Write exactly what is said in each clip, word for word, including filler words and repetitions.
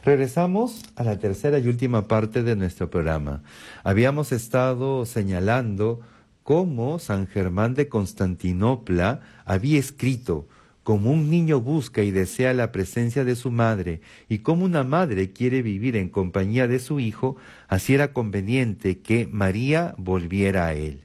Regresamos a la tercera y última parte de nuestro programa. Habíamos estado señalando cómo San Germán de Constantinopla había escrito: como un niño busca y desea la presencia de su madre, y como una madre quiere vivir en compañía de su hijo, así era conveniente que María volviera a él.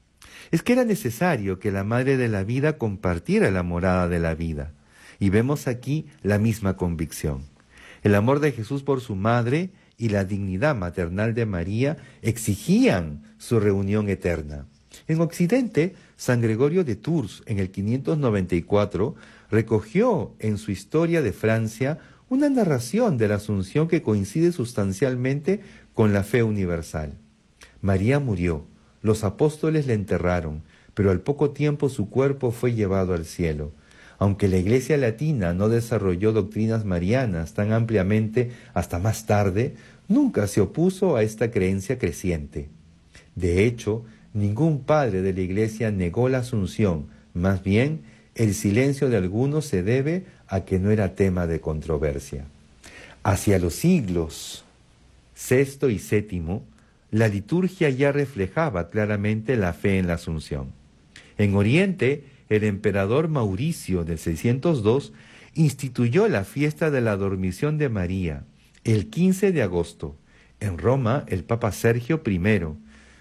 Es que era necesario que la Madre de la Vida compartiera la morada de la vida. Y vemos aquí la misma convicción. El amor de Jesús por su madre y la dignidad maternal de María exigían su reunión eterna. En Occidente, San Gregorio de Tours, en el quinientos noventa y cuatro, recogió en su Historia de Francia una narración de la Asunción que coincide sustancialmente con la fe universal. María murió, los apóstoles la enterraron, pero al poco tiempo su cuerpo fue llevado al cielo. Aunque la Iglesia latina no desarrolló doctrinas marianas tan ampliamente hasta más tarde, nunca se opuso a esta creencia creciente. De hecho, ningún padre de la Iglesia negó la Asunción, más bien, el silencio de algunos se debe a que no era tema de controversia. Hacia los siglos sexto y séptimo, la liturgia ya reflejaba claramente la fe en la Asunción. En Oriente, el emperador Mauricio del seiscientos dos instituyó la fiesta de la Dormición de María el quince de agosto. En Roma, el Papa Sergio primero.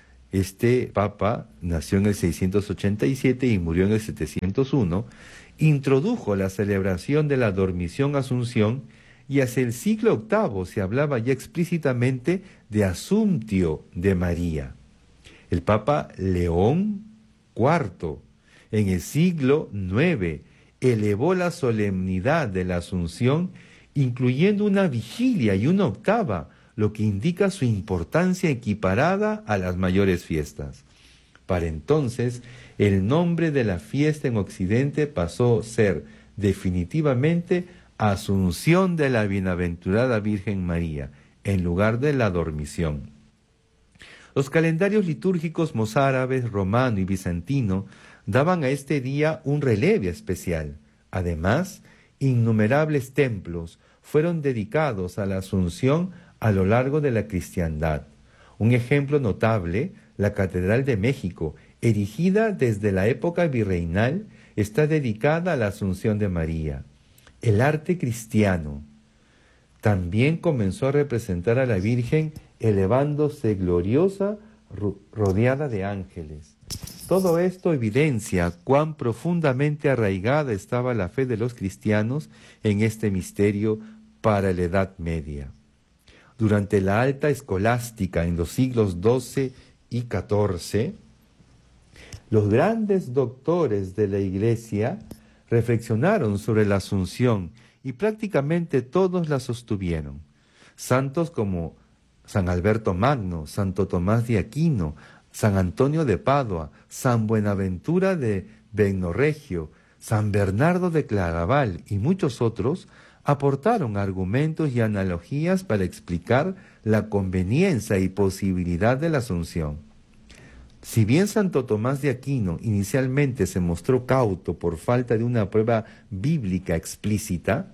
Este Papa nació en el seiscientos ochenta y siete y murió en el setecientos uno, introdujo la celebración de la Dormición Asunción, y hacia el siglo octavo se hablaba ya explícitamente de Asumptio de María. El Papa León cuarto, en el siglo nueve, elevó la solemnidad de la Asunción, incluyendo una vigilia y una octava, lo que indica su importancia equiparada a las mayores fiestas. Para entonces, el nombre de la fiesta en Occidente pasó a ser definitivamente Asunción de la Bienaventurada Virgen María, en lugar de la Dormición. Los calendarios litúrgicos mozárabes, romano y bizantino daban a este día un relevo especial. Además, innumerables templos fueron dedicados a la Asunción a lo largo de la cristiandad. Un ejemplo notable, la Catedral de México, erigida desde la época virreinal, está dedicada a la Asunción de María. El arte cristiano también comenzó a representar a la Virgen elevándose gloriosa, rodeada de ángeles. Todo esto evidencia cuán profundamente arraigada estaba la fe de los cristianos en este misterio para la Edad Media. Durante la alta escolástica en los siglos doce y catorce, los grandes doctores de la Iglesia reflexionaron sobre la Asunción y prácticamente todos la sostuvieron. Santos como San Alberto Magno, Santo Tomás de Aquino, San Antonio de Padua, San Buenaventura de Bennoregio, San Bernardo de Claraval y muchos otros aportaron argumentos y analogías para explicar la conveniencia y posibilidad de la Asunción. Si bien Santo Tomás de Aquino inicialmente se mostró cauto por falta de una prueba bíblica explícita,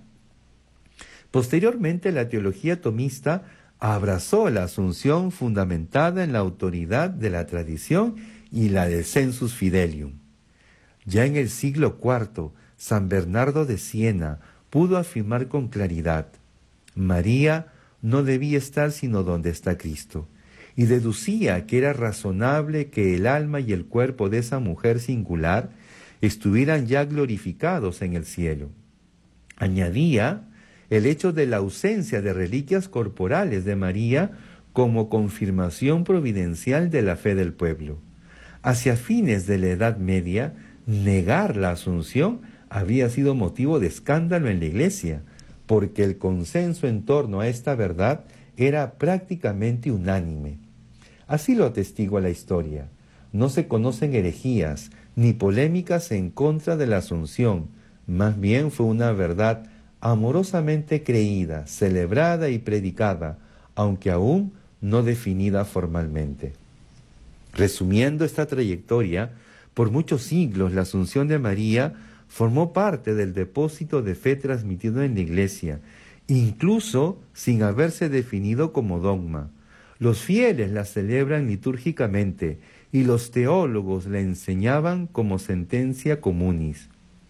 posteriormente la teología tomista abrazó la Asunción fundamentada en la autoridad de la tradición y la del sensus fidelium. Ya en el siglo cuarto, San Bernardo de Siena pudo afirmar con claridad: María no debía estar sino donde está Cristo, y deducía que era razonable que el alma y el cuerpo de esa mujer singular estuvieran ya glorificados en el cielo. Añadía el hecho de la ausencia de reliquias corporales de María como confirmación providencial de la fe del pueblo. Hacia fines de la Edad Media, negar la Asunción había sido motivo de escándalo en la Iglesia, porque el consenso en torno a esta verdad era prácticamente unánime. Así lo atestigua la historia. No se conocen herejías ni polémicas en contra de la Asunción, más bien fue una verdad amorosamente creída, celebrada y predicada, aunque aún no definida formalmente. Resumiendo esta trayectoria, por muchos siglos la Asunción de María formó parte del depósito de fe transmitido en la Iglesia incluso sin haberse definido como dogma. Los fieles la celebran litúrgicamente y los teólogos la enseñaban como sentencia communis.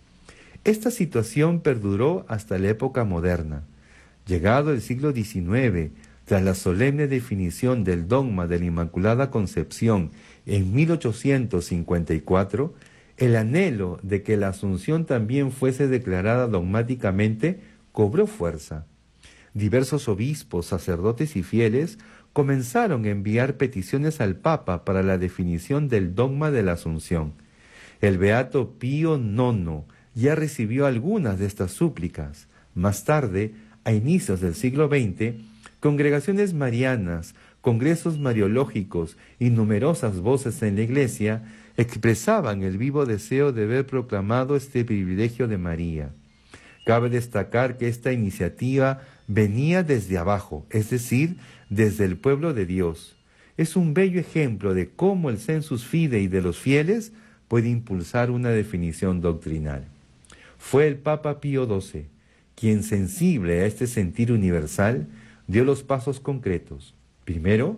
Esta situación perduró hasta la época moderna. Llegado el siglo diecinueve, tras la solemne definición del dogma de la Inmaculada Concepción en mil ochocientos cincuenta y cuatro, el anhelo de que la Asunción también fuese declarada dogmáticamente cobró fuerza. Diversos obispos, sacerdotes y fieles comenzaron a enviar peticiones al Papa para la definición del dogma de la Asunción. El beato Pío nono ya recibió algunas de estas súplicas. Más tarde, a inicios del siglo veinte, congregaciones marianas, congresos mariológicos y numerosas voces en la Iglesia expresaban el vivo deseo de ver proclamado este privilegio de María. Cabe destacar que esta iniciativa venía desde abajo, es decir, desde el pueblo de Dios. Es un bello ejemplo de cómo el sensus fidei de los fieles puede impulsar una definición doctrinal. Fue el Papa Pío doce quien, sensible a este sentir universal, dio los pasos concretos. Primero,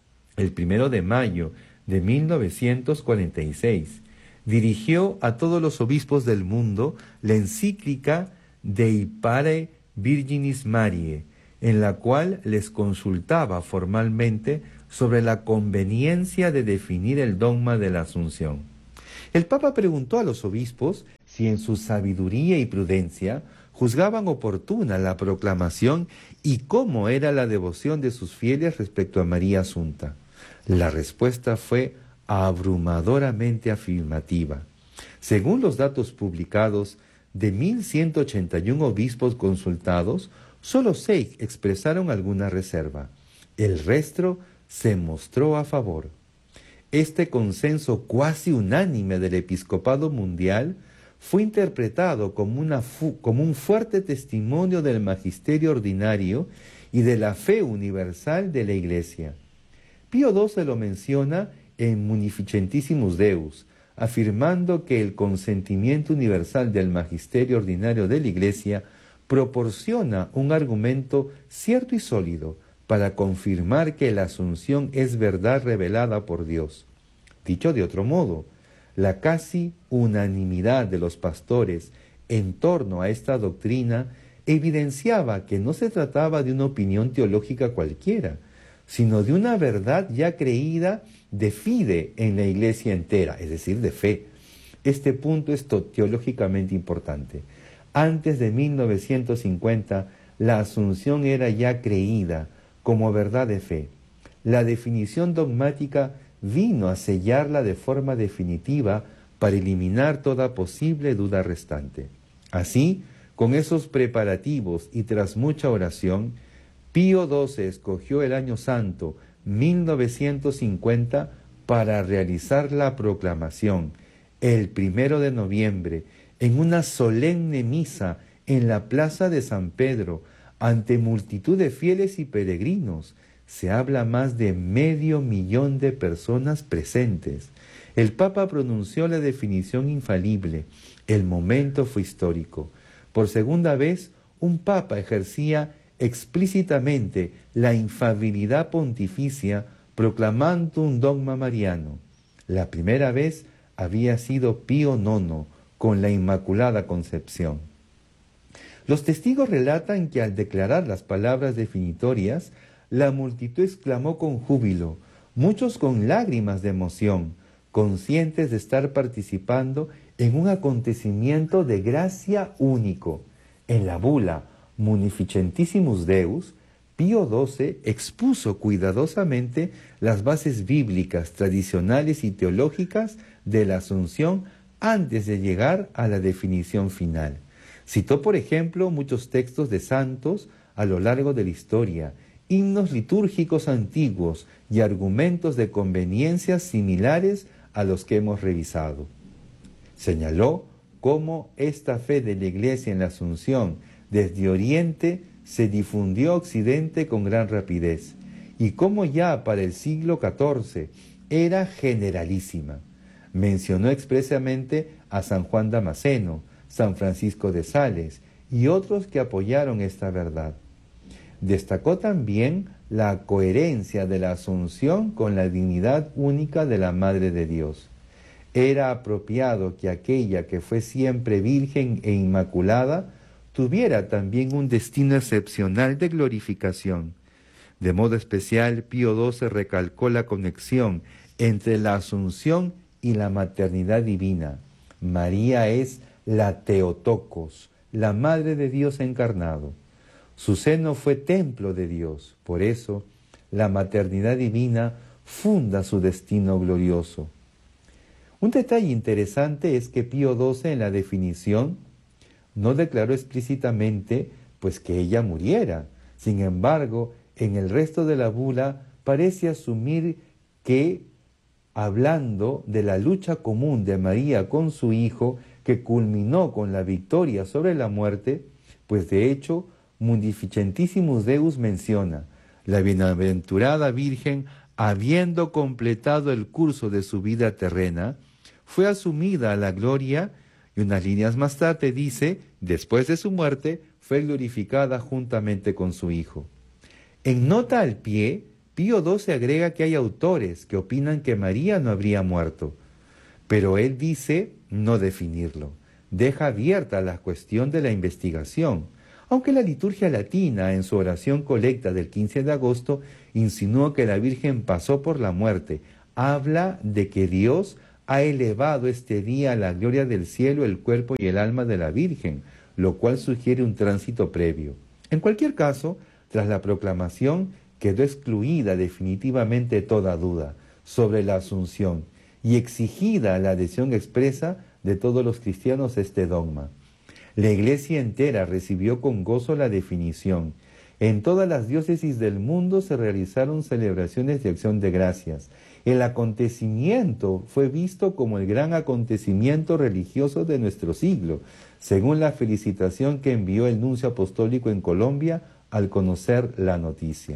el primero de mayo de mil novecientos cuarenta y seis, dirigió a todos los obispos del mundo la encíclica Dei Pare Virginis Mariae, en la cual les consultaba formalmente sobre la conveniencia de definir el dogma de la Asunción. El Papa preguntó a los obispos si en su sabiduría y prudencia juzgaban oportuna la proclamación y cómo era la devoción de sus fieles respecto a María Asunta. La respuesta fue abrumadoramente afirmativa. Según los datos publicados, de mil ciento ochenta y uno obispos consultados, solo seis expresaron alguna reserva. El resto se mostró a favor. Este consenso cuasi unánime del episcopado mundial fue interpretado como, una fu- como un fuerte testimonio del magisterio ordinario y de la fe universal de la Iglesia. Pío doce lo menciona en Munificentissimus Deus, afirmando que el consentimiento universal del magisterio ordinario de la Iglesia proporciona un argumento cierto y sólido para confirmar que la Asunción es verdad revelada por Dios. Dicho de otro modo, la casi unanimidad de los pastores en torno a esta doctrina evidenciaba que no se trataba de una opinión teológica cualquiera, sino de una verdad ya creída de fide en la Iglesia entera, es decir, de fe. Este punto es teológicamente importante. Antes de mil novecientos cincuenta, la Asunción era ya creída como verdad de fe. La definición dogmática vino a sellarla de forma definitiva para eliminar toda posible duda restante. Así, con esos preparativos y tras mucha oración, Pío doce escogió el año santo mil novecientos cincuenta para realizar la proclamación, el primero de noviembre, en una solemne misa en la plaza de San Pedro, ante multitud de fieles y peregrinos. Se habla más de medio millón de personas presentes. El Papa pronunció la definición infalible. El momento fue histórico. Por segunda vez, un Papa ejercía explícitamente la infalibilidad pontificia proclamando un dogma mariano. La primera vez había sido Pío nono con la Inmaculada Concepción. Los testigos relatan que al declarar las palabras definitorias, la multitud exclamó con júbilo, muchos con lágrimas de emoción, conscientes de estar participando en un acontecimiento de gracia único. En la bula Munificentissimus Deus, Pío doce expuso cuidadosamente las bases bíblicas, tradicionales y teológicas de la Asunción antes de llegar a la definición final. Citó, por ejemplo, muchos textos de santos a lo largo de la historia, himnos litúrgicos antiguos y argumentos de conveniencias similares a los que hemos revisado. Señaló cómo esta fe de la Iglesia en la Asunción desde Oriente se difundió a Occidente con gran rapidez y cómo ya para el siglo catorce era generalísima. Mencionó expresamente a San Juan Damasceno, San Francisco de Sales y otros que apoyaron esta verdad. Destacó también la coherencia de la Asunción con la dignidad única de la Madre de Dios. Era apropiado que aquella que fue siempre virgen e inmaculada tuviera también un destino excepcional de glorificación. De modo especial, Pío doce recalcó la conexión entre la Asunción y la maternidad divina. María es la Theotokos, la Madre de Dios encarnado. Su seno fue templo de Dios, por eso la maternidad divina funda su destino glorioso. Un detalle interesante es que Pío doce en la definición no declaró explícitamente pues que ella muriera. Sin embargo, en el resto de la bula parece asumir que, hablando de la lucha común de María con su hijo, que culminó con la victoria sobre la muerte, pues de hecho, Mundificentissimus Deus menciona, la bienaventurada Virgen, habiendo completado el curso de su vida terrena, fue asumida a la gloria, y unas líneas más tarde dice, después de su muerte, fue glorificada juntamente con su hijo. En nota al pie, Pío doce agrega que hay autores que opinan que María no habría muerto, pero él dice no definirlo. Deja abierta la cuestión de la investigación, aunque la liturgia latina, en su oración colecta del quince de agosto, insinuó que la Virgen pasó por la muerte. Habla de que Dios ha elevado este día a la gloria del cielo el cuerpo y el alma de la Virgen, lo cual sugiere un tránsito previo. En cualquier caso, tras la proclamación, quedó excluida definitivamente toda duda sobre la Asunción y exigida la adhesión expresa de todos los cristianos a este dogma. La Iglesia entera recibió con gozo la definición. En todas las diócesis del mundo se realizaron celebraciones de acción de gracias. El acontecimiento fue visto como el gran acontecimiento religioso de nuestro siglo, según la felicitación que envió el nuncio apostólico en Colombia al conocer la noticia.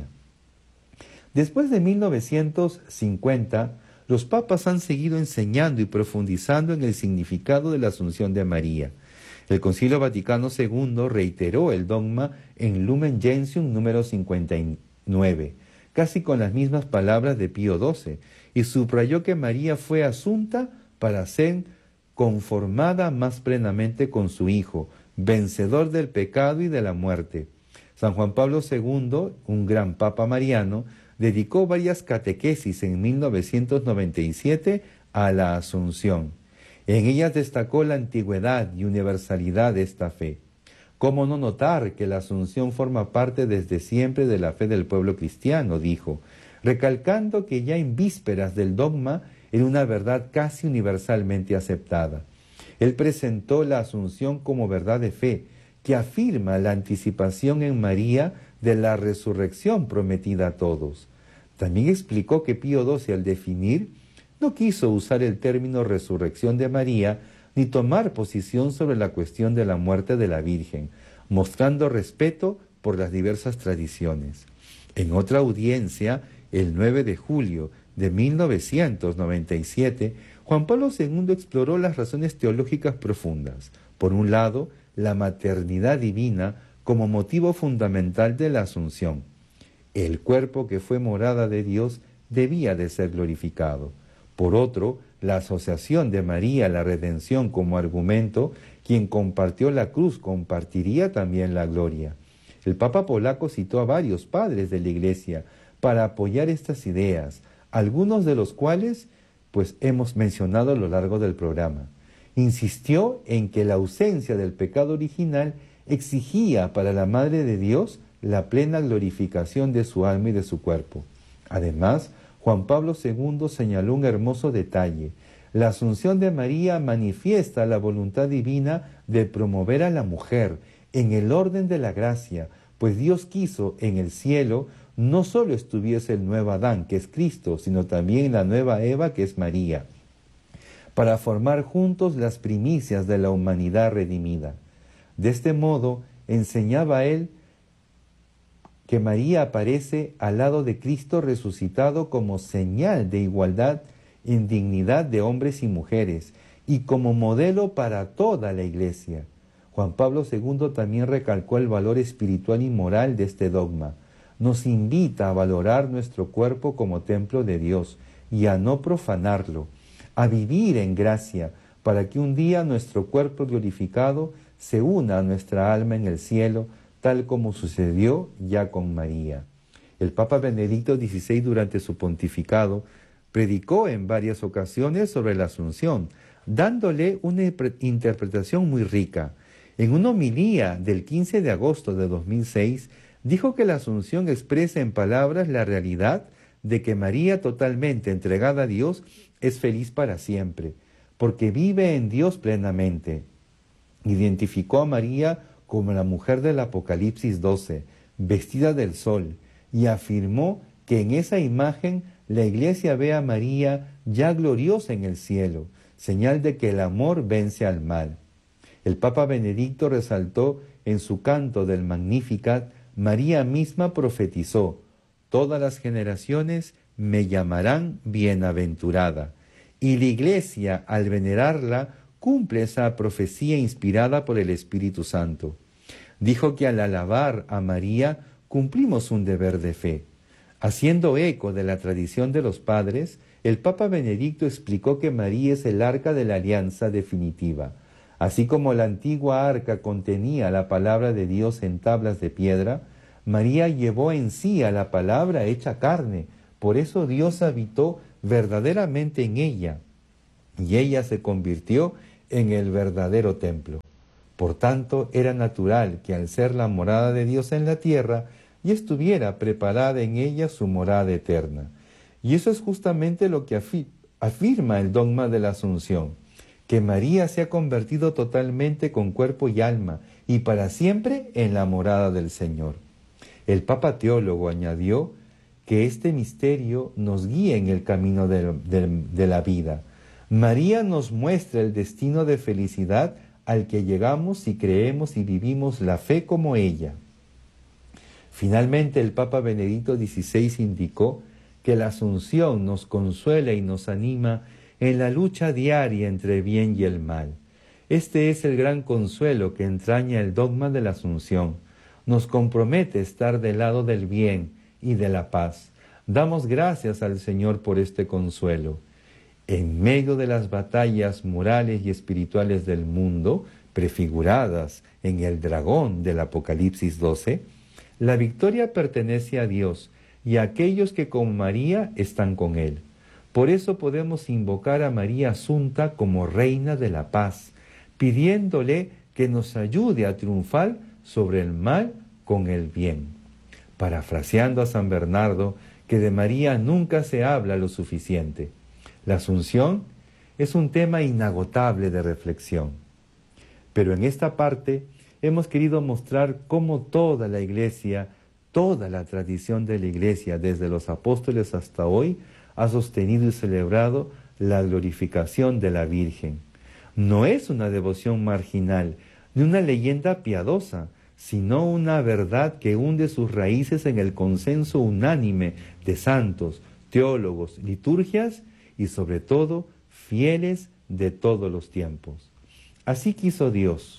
Después de mil novecientos cincuenta, los papas han seguido enseñando y profundizando en el significado de la Asunción de María. El Concilio Vaticano segundo reiteró el dogma en Lumen Gentium número cincuenta y nueve, casi con las mismas palabras de Pío doce, y subrayó que María fue asunta para ser conformada más plenamente con su Hijo, vencedor del pecado y de la muerte. San Juan Pablo segundo, un gran papa mariano, dedicó varias catequesis en mil novecientos noventa y siete a la Asunción. En ellas destacó la antigüedad y universalidad de esta fe. ¿Cómo no notar que la Asunción forma parte desde siempre de la fe del pueblo cristiano?, dijo, recalcando que ya en vísperas del dogma era una verdad casi universalmente aceptada. Él presentó la Asunción como verdad de fe, que afirma la anticipación en María de la resurrección prometida a todos. También explicó que Pío doce, al definir, no quiso usar el término resurrección de María ni tomar posición sobre la cuestión de la muerte de la Virgen, mostrando respeto por las diversas tradiciones. En otra audiencia, el nueve de julio de mil novecientos noventa y siete, Juan Pablo segundo exploró las razones teológicas profundas. Por un lado, la maternidad divina como motivo fundamental de la Asunción. El cuerpo que fue morada de Dios debía de ser glorificado. Por otro, la asociación de María a la redención como argumento, quien compartió la cruz compartiría también la gloria. El Papa polaco citó a varios padres de la Iglesia para apoyar estas ideas, algunos de los cuales pues hemos mencionado a lo largo del programa. Insistió en que la ausencia del pecado original exigía para la Madre de Dios la plena glorificación de su alma y de su cuerpo. Además, Juan Pablo segundo señaló un hermoso detalle. La Asunción de María manifiesta la voluntad divina de promover a la mujer en el orden de la gracia, pues Dios quiso en el cielo no solo estuviese el nuevo Adán, que es Cristo, sino también la nueva Eva, que es María, para formar juntos las primicias de la humanidad redimida. De este modo, enseñaba él que María aparece al lado de Cristo resucitado como señal de igualdad en dignidad de hombres y mujeres y como modelo para toda la Iglesia. Juan Pablo segundo también recalcó el valor espiritual y moral de este dogma. Nos invita a valorar nuestro cuerpo como templo de Dios y a no profanarlo, a vivir en gracia, para que un día nuestro cuerpo glorificado se una a nuestra alma en el cielo, tal como sucedió ya con María. El Papa Benedicto dieciséis, durante su pontificado, predicó en varias ocasiones sobre la Asunción, dándole una interpretación muy rica. En una homilía del quince de agosto de dos mil seis, dijo que la Asunción expresa en palabras la realidad de que María, totalmente entregada a Dios, es feliz para siempre, porque vive en Dios plenamente. Identificó a María como la mujer del Apocalipsis doce, vestida del sol, y afirmó que en esa imagen la Iglesia ve a María ya gloriosa en el cielo, señal de que el amor vence al mal. El Papa Benedicto resaltó en su canto del Magnificat: María misma profetizó: todas las generaciones me llamarán bienaventurada. Y la Iglesia, al venerarla, cumple esa profecía inspirada por el Espíritu Santo. Dijo que al alabar a María cumplimos un deber de fe. Haciendo eco de la tradición de los padres, el Papa Benedicto explicó que María es el arca de la alianza definitiva. Así como la antigua arca contenía la palabra de Dios en tablas de piedra, María llevó en sí a la palabra hecha carne. Por eso Dios habitó verdaderamente en ella, y ella se convirtió en el verdadero templo. Por tanto, era natural que al ser la morada de Dios en la tierra, ya estuviera preparada en ella su morada eterna. Y eso es justamente lo que afi- afirma el dogma de la Asunción, que María se ha convertido totalmente con cuerpo y alma, y para siempre en la morada del Señor. El Papa teólogo añadió que este misterio nos guía en el camino de, de, de la vida. María nos muestra el destino de felicidad al que llegamos si creemos y vivimos la fe como ella. Finalmente, el Papa Benedicto dieciséis indicó que la Asunción nos consuela y nos anima en la lucha diaria entre el bien y el mal. Este es el gran consuelo que entraña el dogma de la Asunción. Nos compromete estar del lado del bien y de la paz. Damos gracias al Señor por este consuelo. En medio de las batallas morales y espirituales del mundo, prefiguradas en el dragón del Apocalipsis doce, la victoria pertenece a Dios y a aquellos que con María están con Él. Por eso podemos invocar a María Asunta como Reina de la Paz, pidiéndole que nos ayude a triunfar sobre el mal con el bien. Parafraseando a San Bernardo, que de María nunca se habla lo suficiente. La Asunción es un tema inagotable de reflexión. Pero en esta parte hemos querido mostrar cómo toda la Iglesia, toda la tradición de la Iglesia, desde los apóstoles hasta hoy, ha sostenido y celebrado la glorificación de la Virgen. No es una devoción marginal, ni una leyenda piadosa, sino una verdad que hunde sus raíces en el consenso unánime de santos, teólogos, liturgias y sobre todo fieles de todos los tiempos. Así quiso Dios.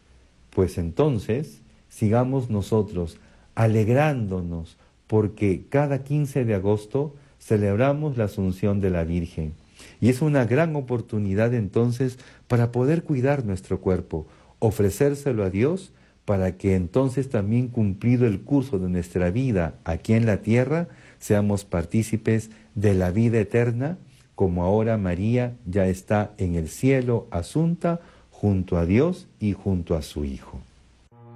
Pues entonces sigamos nosotros alegrándonos porque cada quince de agosto celebramos la Asunción de la Virgen. Y es una gran oportunidad entonces para poder cuidar nuestro cuerpo, ofrecérselo a Dios para que entonces también, cumplido el curso de nuestra vida aquí en la tierra, seamos partícipes de la vida eterna, como ahora María ya está en el cielo asunta junto a Dios y junto a su Hijo.